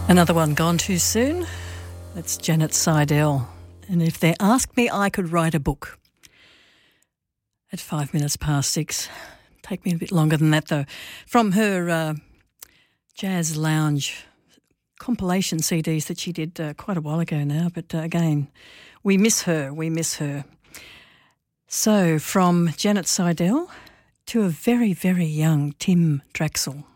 Another one gone too soon. That's Janet Seidel. And if they asked me, I could write a book at 5 minutes past 6. Take me a bit longer than that, though. From her Jazz Lounge compilation CDs that she did quite a while ago now. But again, we miss her. We miss her. So from Janet Seidel to a very, very young Tim Draxel.